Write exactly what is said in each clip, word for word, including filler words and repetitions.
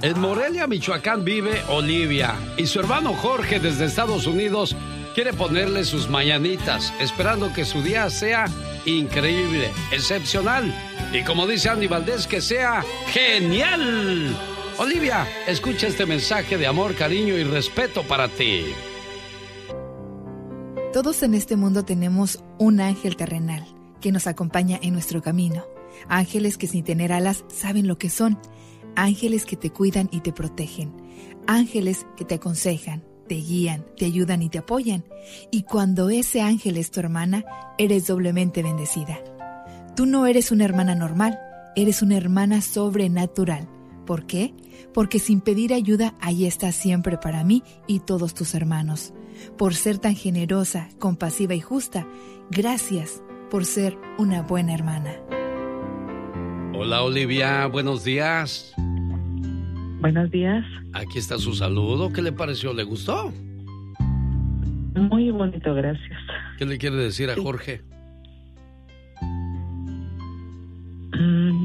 En Morelia, Michoacán, vive Olivia y su hermano Jorge desde Estados Unidos quiere ponerle sus mañanitas, esperando que su día sea increíble, excepcional y, como dice Andy Valdés, que sea genial. Olivia, escucha este mensaje de amor, cariño y respeto para ti. Todos en este mundo tenemos un ángel terrenal que nos acompaña en nuestro camino. Ángeles que sin tener alas saben lo que son. Ángeles que te cuidan y te protegen. Ángeles que te aconsejan, te guían, te ayudan y te apoyan. Y cuando ese ángel es tu hermana, eres doblemente bendecida. Tú no eres una hermana normal, eres una hermana sobrenatural. ¿Por qué? Porque sin pedir ayuda, ahí estás siempre para mí y todos tus hermanos. Por ser tan generosa, compasiva y justa, gracias por ser una buena hermana. Hola, Olivia, buenos días. Buenos días. Aquí está su saludo. ¿Qué le pareció? ¿Le gustó? Muy bonito, gracias. ¿Qué le quiere decir a sí. Jorge? Mm.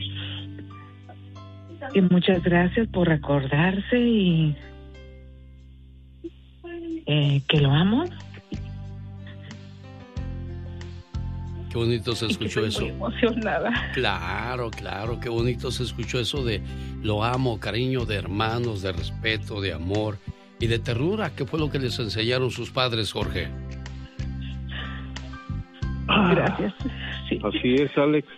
Y muchas gracias por recordarse y eh, que lo amo. Qué bonito se escuchó y que eso. estoy muy emocionada. Claro, claro, qué bonito se escuchó eso de lo amo, cariño, de hermanos, de respeto, de amor y de ternura. ¿Qué fue lo que les enseñaron sus padres, Jorge? Gracias. Sí. Así es, Alex.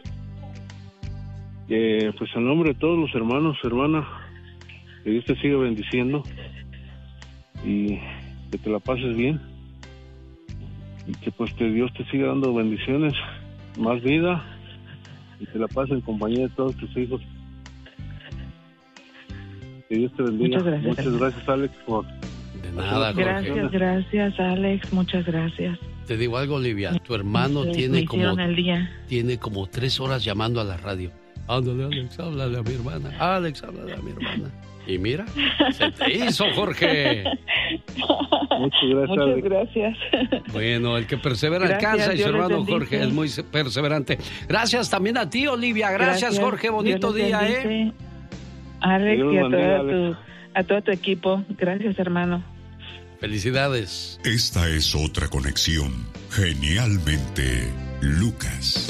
Eh, pues en nombre de todos los hermanos, hermana, que Dios te siga bendiciendo y que te la pases bien y que pues que Dios te siga dando bendiciones, más vida y te la pases en compañía de todos tus hijos. Que Dios te bendiga. Muchas gracias, Muchas hermano. gracias, Alex, por... De nada, Jorge. Gracias, gracias, Alex, muchas gracias. Te digo algo, Olivia, tu hermano Sí, tiene me como hicieron el día. tiene como tres horas llamando a la radio. Ándale, Alex, háblale a mi hermana. Alex, háblale a mi hermana. Y mira, se te hizo, Jorge. Muchas gracias. Muchas Alex. gracias. Bueno, el que persevera Gracias, alcanza y su Dios les hermano bendice. Jorge es muy perseverante. Gracias también a ti, Olivia. Gracias, Gracias, Jorge. Bonito Dios les día, bendice. ¿eh? Alex, Dios y a, bendiga, toda Alex. tu, a todo tu equipo. Gracias, hermano. Felicidades. Esta es otra conexión. Genialmente, Lucas.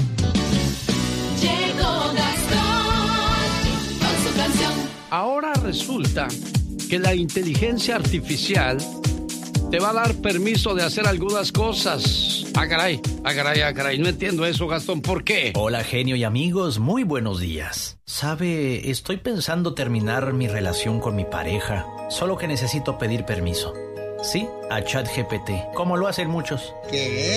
Llegó Gastón con su canción. Ahora resulta que la inteligencia artificial te va a dar permiso de hacer algunas cosas. Ah, caray, ah, caray, ah, caray. No entiendo eso, Gastón. ¿Por qué? Hola, genio y amigos. Muy buenos días. Sabe, estoy pensando terminar mi relación con mi pareja. Solo que necesito pedir permiso. Sí, a ChatGPT, como lo hacen muchos. ¿Qué?